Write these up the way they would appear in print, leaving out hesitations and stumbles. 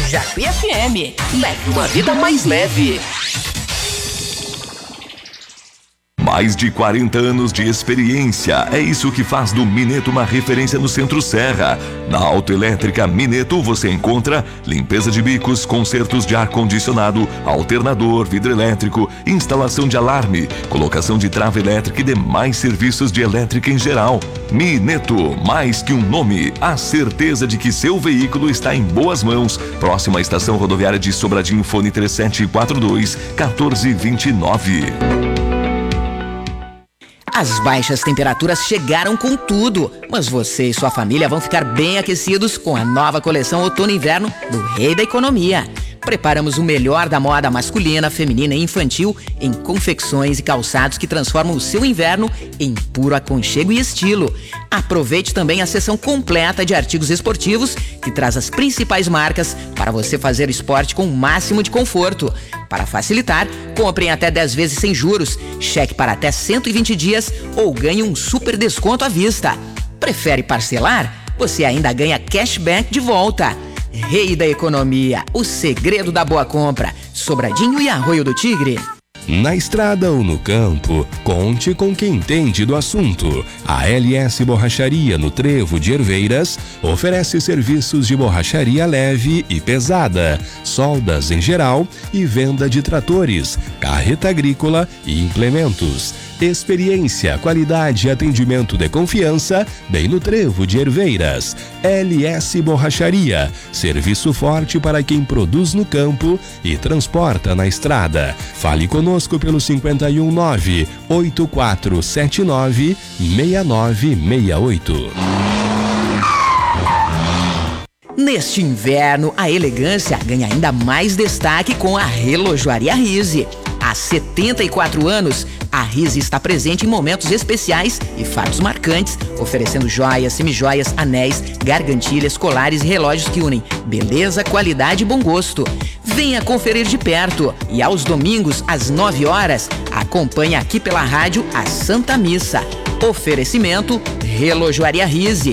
Jacuí FM. Leve uma vida mais leve. Mais de 40 anos de experiência, é isso que faz do Mineto uma referência no Centro-Serra. Na Autoelétrica Mineto você encontra limpeza de bicos, consertos de ar-condicionado, alternador, vidro elétrico, instalação de alarme, colocação de trava elétrica e demais serviços de elétrica em geral. Mineto, mais que um nome, a certeza de que seu veículo está em boas mãos. Próxima à estação rodoviária de Sobradinho, fone 3742-1429. As baixas temperaturas chegaram com tudo, mas você e sua família vão ficar bem aquecidos com a nova coleção Outono e Inverno do Rei da Economia. Preparamos o melhor da moda masculina, feminina e infantil em confecções e calçados que transformam o seu inverno em puro aconchego e estilo. Aproveite também a seção completa de artigos esportivos que traz as principais marcas para você fazer esporte com o máximo de conforto. Para facilitar, comprem até 10 vezes sem juros, cheque para até 120 dias ou ganhe um super desconto à vista. Prefere parcelar? Você ainda ganha cashback de volta. Rei da Economia, o segredo da boa compra. Sobradinho e Arroio do Tigre. Na estrada ou no campo, conte com quem entende do assunto. A LS Borracharia no Trevo de Herveiras oferece serviços de borracharia leve e pesada, soldas em geral e venda de tratores, carreta agrícola e implementos. Experiência, qualidade e atendimento de confiança, bem no Trevo de Herveiras. LS Borracharia, serviço forte para quem produz no campo e transporta na estrada. Fale conosco pelo 519-8479-6968. Neste inverno, a elegância ganha ainda mais destaque com a Relojoaria Rise. Há 74 anos, a Rise está presente em momentos especiais e fatos marcantes, oferecendo joias, semijoias, anéis, gargantilhas, colares e relógios que unem beleza, qualidade e bom gosto. Venha conferir de perto e aos domingos, às 9 horas, acompanhe aqui pela rádio a Santa Missa. Oferecimento Relojoaria Rise,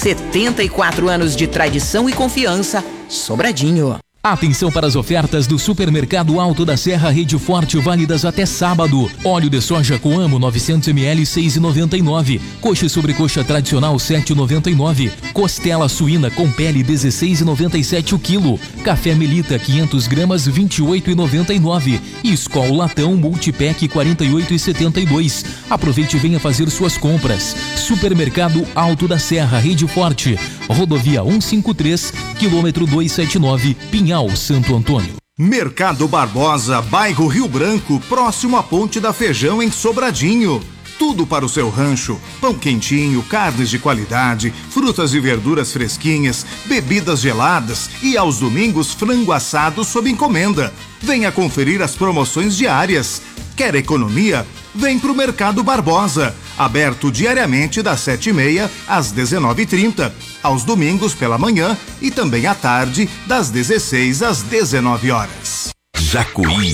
74 anos de tradição e confiança, Sobradinho. Atenção para as ofertas do Supermercado Alto da Serra Rede Forte, válidas até sábado. Óleo de soja Coamo 900 ml 6,99. Coxa e sobrecoxa tradicional 7,99. Costela suína com pele 16,97 o quilo. Café Melita 500 gramas 28,99. E Skol Latão Multipack 48,72. Aproveite e venha fazer suas compras. Supermercado Alto da Serra Rede Forte, rodovia 153, quilômetro 279, Pinhal, Santo Antônio. Mercado Barbosa, bairro Rio Branco, próximo à Ponte da Feijão, em Sobradinho. Tudo para o seu rancho: pão quentinho, carnes de qualidade, frutas e verduras fresquinhas, bebidas geladas e aos domingos frango assado sob encomenda. Venha conferir as promoções diárias. Quer economia? Vem pro Mercado Barbosa, aberto diariamente das 7h30 às 19h30, aos domingos pela manhã e também à tarde das 16 às 19 horas. Jacuí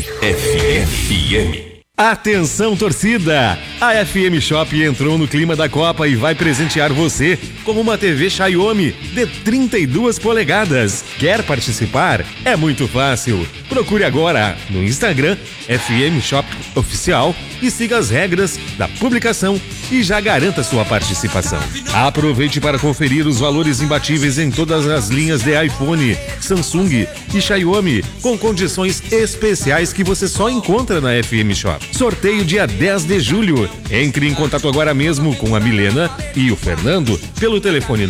FM. Atenção, torcida! A FM Shop entrou no clima da Copa e vai presentear você com uma TV Xiaomi de 32 polegadas. Quer participar? É muito fácil. Procure agora no Instagram FM Shop Oficial e siga as regras da publicação e já garanta sua participação. Aproveite para conferir os valores imbatíveis em todas as linhas de iPhone, Samsung e Xiaomi, com condições especiais que você só encontra na FM Shop. Sorteio dia 10 de julho. Entre em contato agora mesmo com a Milena e o Fernando pelo telefone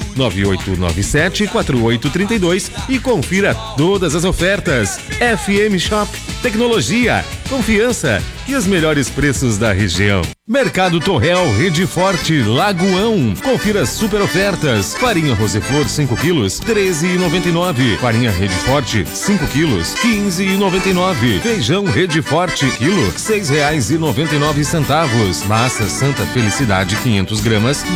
99897-4832 e confira todas as ofertas. FM Shop, tecnologia, confiança e os melhores preços da região. Mercado Torrel Rede Forte Lagoão. Confira as super ofertas. Farinha Roseflor 5 quilos, R$13,99. Farinha Rede Forte 5 quilos, R$15,99. Feijão Rede Forte quilo, R$6,99. Massa Santa Felicidade 500 gramas,